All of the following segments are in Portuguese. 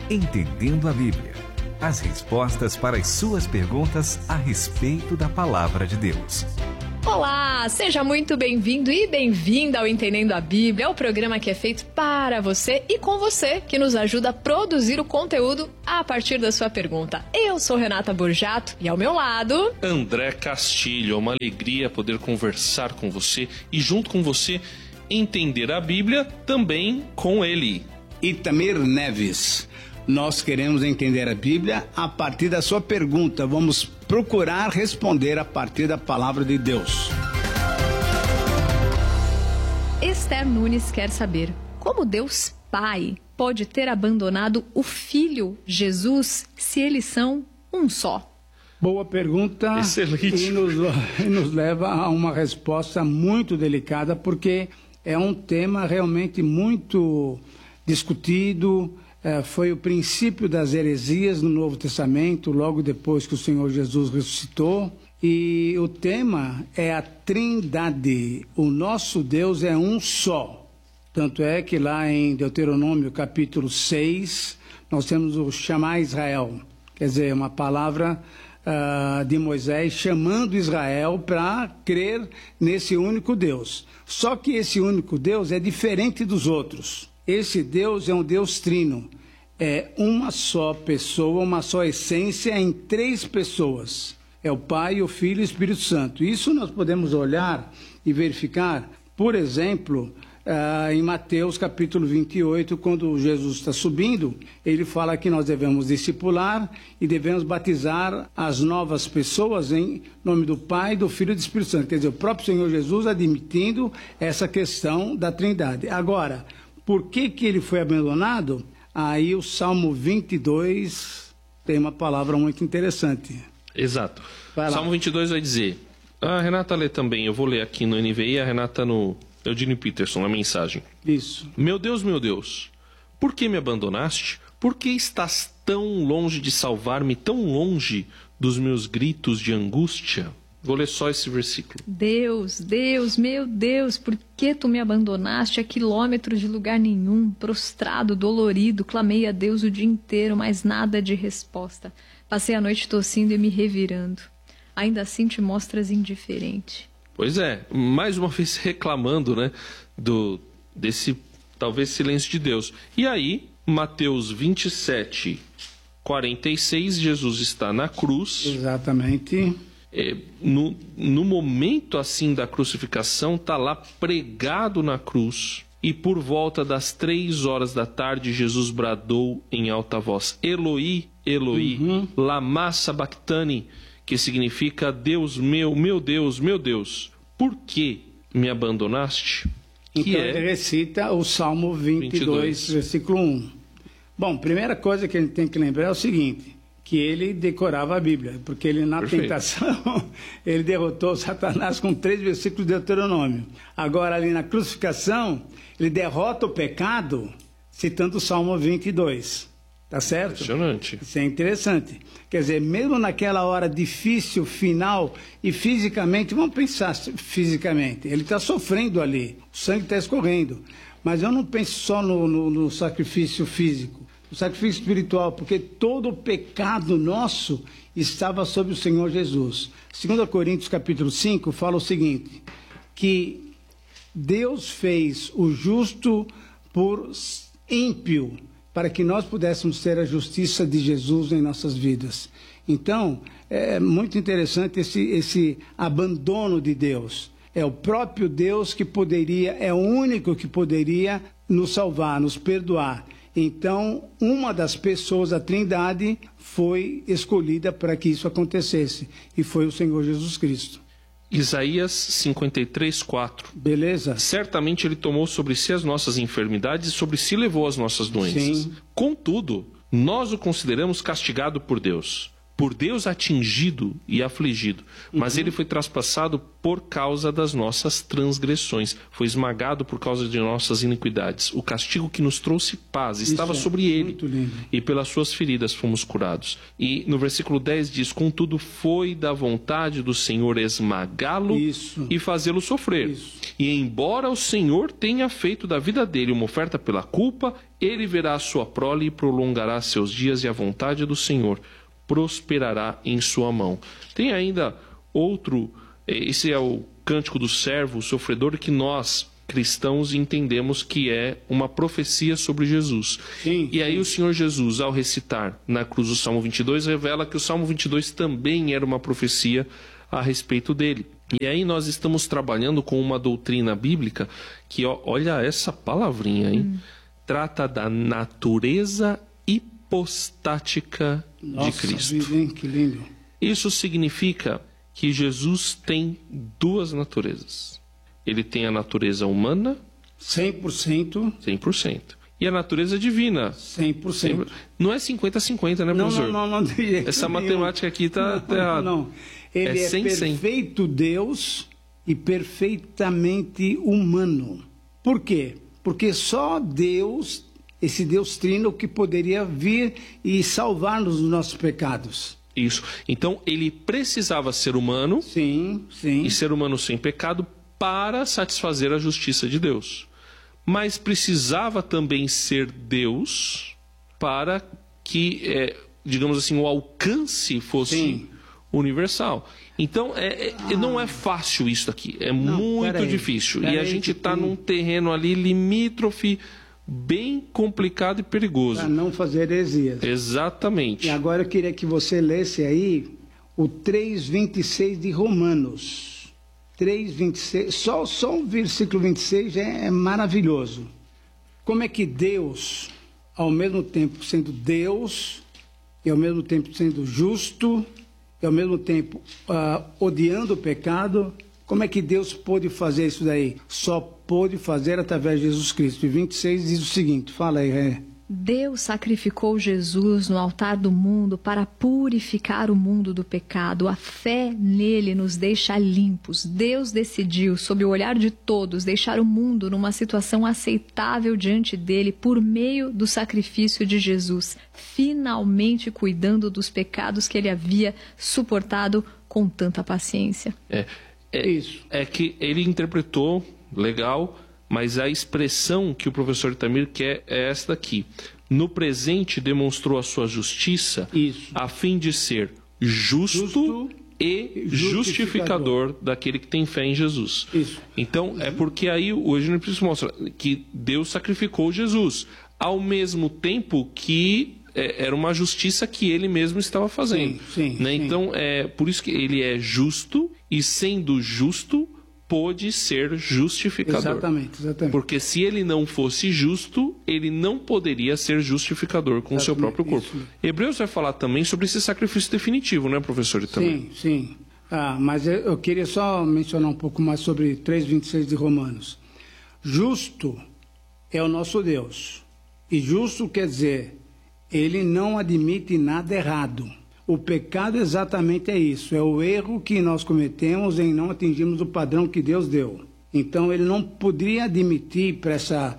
Entendendo a Bíblia. As respostas para as suas perguntas a respeito da Palavra de Deus. Olá, seja muito bem-vindo e bem-vinda ao Entendendo a Bíblia, o programa que é feito para você e com você, que nos ajuda a produzir o conteúdo a partir da sua pergunta. Eu sou Renata Borjato e ao meu lado... André Castilho. É uma alegria poder conversar com você e junto com você entender a Bíblia também com ele. Itamir Neves. Nós queremos entender a Bíblia a partir da sua pergunta. Vamos procurar responder a partir da palavra de Deus. Esther Nunes quer saber como Deus Pai pode ter abandonado o Filho Jesus se eles são um só. Boa pergunta. Excelente. E nos leva a uma resposta muito delicada, porque é um tema realmente muito discutido. Foi o princípio das heresias no Novo Testamento, logo depois que o Senhor Jesus ressuscitou. E o tema é a Trindade. O nosso Deus é um só. Tanto é que lá em Deuteronômio capítulo 6, nós temos o chamar Israel. Quer dizer, uma palavra de Moisés chamando Israel para crer nesse único Deus. Só que esse único Deus é diferente dos outros. Esse Deus é um Deus trino. É uma só pessoa, uma só essência em três pessoas. É o Pai, o Filho e o Espírito Santo. Isso nós podemos olhar e verificar, por exemplo, em Mateus capítulo 28, quando Jesus está subindo, ele fala que nós devemos discipular e devemos batizar as novas pessoas em nome do Pai, do Filho e do Espírito Santo. Quer dizer, o próprio Senhor Jesus admitindo essa questão da Trindade. Agora, por que ele foi abandonado? Aí o Salmo 22 tem uma palavra muito interessante. Exato. Salmo 22 vai dizer... A Renata lê também, eu vou ler aqui no NVI e a Renata no Eugene Peterson, a mensagem. Isso. Meu Deus, por que me abandonaste? Por que estás tão longe de salvar-me, tão longe dos meus gritos de angústia? Vou ler só esse versículo. Deus, meu Deus, por que tu me abandonaste a quilômetros de lugar nenhum? Prostrado, dolorido, clamei a Deus o dia inteiro, mas nada de resposta. Passei a noite tossindo e me revirando. Ainda assim te mostras indiferente. Pois é, mais uma vez reclamando, né, desse talvez silêncio de Deus. E aí, Mateus 27, 46, Jesus está na cruz. Exatamente. No momento assim da crucificação, está lá pregado na cruz. E por volta das 3 horas da tarde, Jesus bradou em alta voz: Eloi, Eloi, lama sabachthani, que significa Deus meu Deus, por que me abandonaste? Então ele recita o Salmo 22, versículo 1. Bom, primeira coisa que a gente tem que lembrar é o seguinte, que ele decorava a Bíblia, porque ele na tentação, ele derrotou Satanás com 3 versículos de Deuteronômio. Agora ali na crucificação, ele derrota o pecado citando o Salmo 22. Tá certo? Impressionante. Isso é interessante. Quer dizer, mesmo naquela hora difícil, final, e fisicamente, vamos pensar fisicamente, ele está sofrendo ali, o sangue está escorrendo. Mas eu não penso só no sacrifício físico, no sacrifício espiritual, porque todo o pecado nosso estava sobre o Senhor Jesus. 2 Coríntios capítulo 5 fala o seguinte, que Deus fez o justo por ímpio, para que nós pudéssemos ter a justiça de Jesus em nossas vidas. Então, é muito interessante esse abandono de Deus. É o próprio Deus que poderia, é o único que poderia nos salvar, nos perdoar. Então, uma das pessoas da Trindade foi escolhida para que isso acontecesse, e foi o Senhor Jesus Cristo. Isaías 53, 4. Beleza? Certamente ele tomou sobre si as nossas enfermidades e sobre si levou as nossas doenças. Sim. Contudo, nós o consideramos castigado por Deus, por Deus atingido e afligido, mas ele foi traspassado por causa das nossas transgressões, foi esmagado por causa de nossas iniquidades. O castigo que nos trouxe paz estava sobre ele, e pelas suas feridas fomos curados. E no versículo 10 diz: contudo foi da vontade do Senhor esmagá-lo e fazê-lo sofrer. E embora o Senhor tenha feito da vida dele uma oferta pela culpa, ele verá a sua prole e prolongará seus dias, e a vontade do Senhor prosperará em sua mão. Tem ainda outro, esse é o cântico do servo, o sofredor, que nós, cristãos, entendemos que é uma profecia sobre Jesus. E aí o Senhor Jesus, ao recitar na cruz o Salmo 22, revela que o Salmo 22 também era uma profecia a respeito dele. E aí nós estamos trabalhando com uma doutrina bíblica que, olha essa palavrinha, hein? Trata da natureza hipostática de Cristo. Que lindo. Isso significa que Jesus tem duas naturezas. Ele tem a natureza humana 100%. E a natureza divina 100%. Não é 50-50, né, professor? Não. Essa matemática aqui está errada. Não. Ele é 100, perfeito 100. Deus e perfeitamente humano. Por quê? Porque só Deus, esse Deus trino, que poderia vir e salvar-nos dos nossos pecados. Isso. Então, ele precisava ser humano. Sim. E ser humano sem pecado para satisfazer a justiça de Deus. Mas precisava também ser Deus para que, digamos assim, o alcance fosse universal. Então, não é fácil isso aqui. É muito difícil. E a gente está num terreno ali limítrofe, bem complicado e perigoso. Para não fazer heresias. Exatamente. E agora eu queria que você lesse aí o 3:26 de Romanos. 3:26, só o versículo 26 já é maravilhoso. Como é que Deus, ao mesmo tempo sendo Deus, e ao mesmo tempo sendo justo, e ao mesmo tempo odiando o pecado, como é que Deus pôde fazer isso daí? Só pôde fazer através de Jesus Cristo. E 26 diz o seguinte, fala aí, Deus sacrificou Jesus no altar do mundo para purificar o mundo do pecado. A fé nele nos deixa limpos. Deus decidiu, sob o olhar de todos, deixar o mundo numa situação aceitável diante dele por meio do sacrifício de Jesus, finalmente cuidando dos pecados que ele havia suportado com tanta paciência. Isso. É que ele interpretou, legal, mas a expressão que o professor Itamir quer é esta aqui. No presente demonstrou a sua justiça, a fim de ser justo e justificador daquele que tem fé em Jesus. Isso. Então, é porque aí o Eugênio Príncipe mostra que Deus sacrificou Jesus, ao mesmo tempo que era uma justiça que ele mesmo estava fazendo. Sim. Então, é por isso que ele é justo, e sendo justo, pôde ser justificador. Exatamente. Porque se ele não fosse justo, ele não poderia ser justificador com o seu próprio corpo. Isso. Hebreus vai falar também sobre esse sacrifício definitivo, né, professor? Sim. Mas eu queria só mencionar um pouco mais sobre 3:26 de Romanos. Justo é o nosso Deus. E justo quer dizer, ele não admite nada errado. O pecado exatamente é isso, é o erro que nós cometemos em não atingirmos o padrão que Deus deu. Então ele não poderia admitir para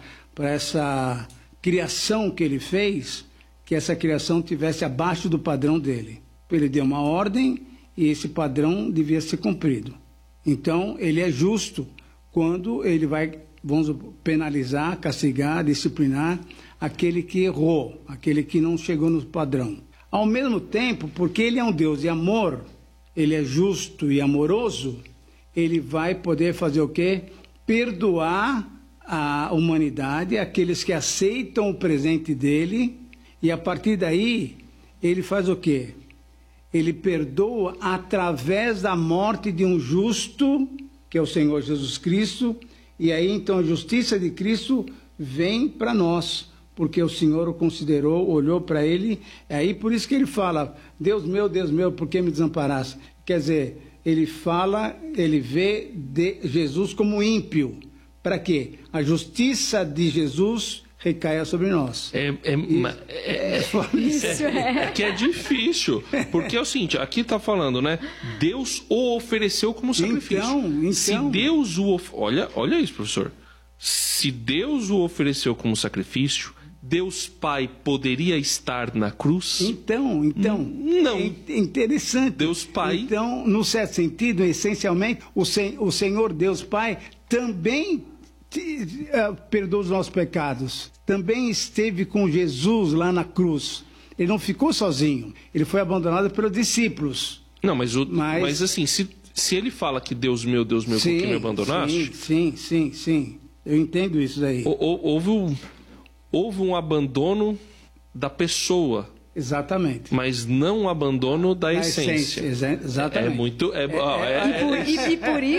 essa criação que ele fez, que essa criação tivesse abaixo do padrão dele. Ele deu uma ordem e esse padrão devia ser cumprido. Então ele é justo quando ele vai, vamos penalizar, castigar, disciplinar aquele que errou, aquele que não chegou no padrão. Ao mesmo tempo, porque ele é um Deus de amor, ele é justo e amoroso, ele vai poder fazer o quê? Perdoar a humanidade, aqueles que aceitam o presente dele, e a partir daí, ele faz o quê? Ele perdoa através da morte de um justo, que é o Senhor Jesus Cristo, e aí então a justiça de Cristo vem para nós, porque o Senhor o considerou, olhou para ele, aí por isso que ele fala, Deus meu, por que me desamparaste? Quer dizer, ele fala, ele vê Jesus como ímpio. Para quê? A justiça de Jesus recaia sobre nós. Que é difícil, porque é o seguinte, aqui está falando, né? Deus o ofereceu como sacrifício. Então, se Deus olha isso, professor. Se Deus o ofereceu como sacrifício, Deus Pai poderia estar na cruz? Então, não. É interessante. Deus Pai. Então, no certo sentido, essencialmente, o Senhor Deus Pai também perdoa os nossos pecados. Também esteve com Jesus lá na cruz. Ele não ficou sozinho. Ele foi abandonado pelos discípulos. Não, mas assim, se ele fala que Deus meu, por que me abandonaste? Sim. Eu entendo isso daí. Houve um abandono da pessoa. Exatamente. Mas não um abandono da essência. Exatamente. É muito... E por isso